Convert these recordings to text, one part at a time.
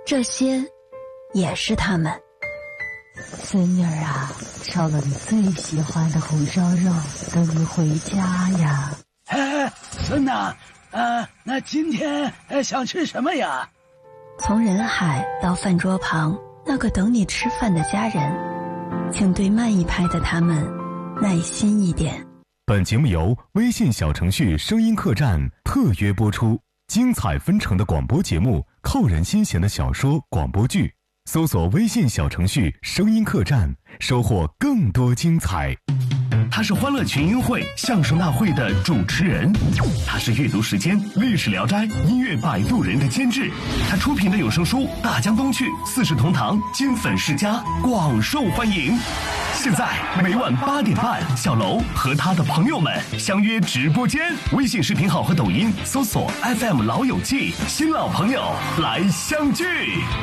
这些也是他们。 孙女儿啊，烧了你最喜欢的红烧肉，等你回家呀。 孙呐，那今天想吃什么呀？ 从人海到饭桌旁，那个等你吃饭的家人，请对慢一拍的他们耐心一点。 本节目由微信小程序声音客栈特约播出，精彩纷呈的广播节目，扣人心弦的小说广播剧，搜索微信小程序声音客栈，收获更多精彩。 他是欢乐群英会相声大会的主持人，他是阅读时间历史聊斋音乐摆渡人的监制，他出品的有声书《大江东去》四世同堂金粉世家广受欢迎。现在每晚8点半，小楼和他的朋友们相约直播间，微信视频号和抖音搜索 FM 老友记，新老朋友来相聚。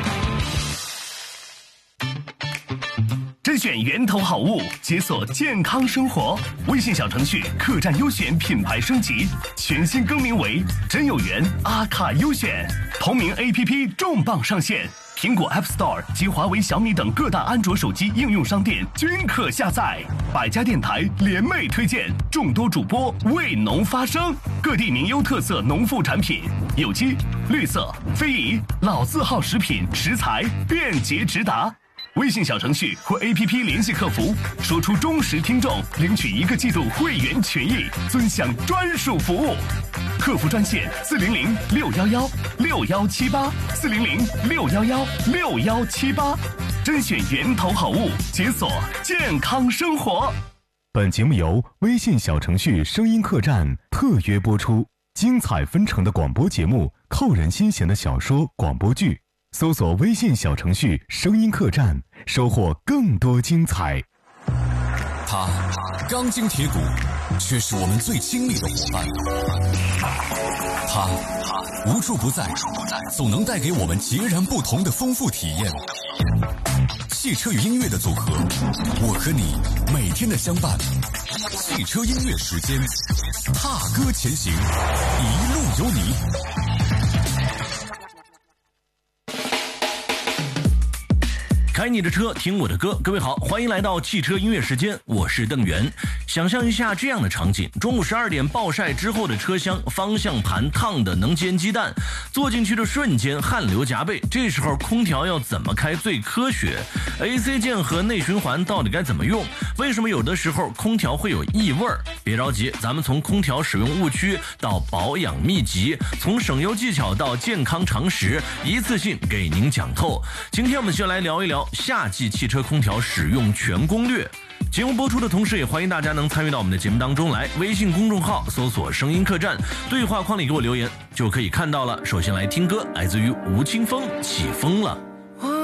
甄选源头好物，解锁健康生活。微信小程序客栈优选品牌升级，全新更名为真有缘阿卡优选。同名 APP 重磅上线，苹果 App Store 及华为、小米等各大安卓手机应用商店均可下载。百家电台联袂推荐，众多主播为农发声，各地名优特色农副产品，有机、绿色、非遗、老字号食品食材便捷直达。微信小程序或 APP 联系客服，说出忠实听众，领取1个季度会员权益，尊享专属服务。客服专线400-611-6178，400-611-6178，甄选源头好物，解锁健康生活。 本节目由微信小程序声音客栈特约播出，精彩纷呈的广播节目，扣人心弦的小说广播剧，搜索微信小程序声音客栈，收获更多精彩。 他钢筋铁骨，却是我们最亲密的伙伴。他无处不在，总能带给我们截然不同的丰富体验。汽车与音乐的组合，我和你每天的相伴。汽车音乐时间，踏歌前行，一路有你。 开你的车，听我的歌。各位好，欢迎来到汽车音乐时间，我是邓源。想象一下这样的场景，中午12点暴晒之后的车厢，方向盘烫的能煎鸡蛋，坐进去的瞬间汗流浃背，这时候空调要怎么开最科学？ AC 键和内循环到底该怎么用？为什么有的时候空调会有异味？别着急，咱们从空调使用误区到保养秘籍，从省油技巧到健康常识，一次性给您讲透。今天我们就来聊一聊夏季汽车空调使用全攻略。节目播出的同时，也欢迎大家能参与到我们的节目当中来。微信公众号搜索声音客栈，对话框里给我留言就可以看到了。首先来听歌，来自于吴青峰，起风了。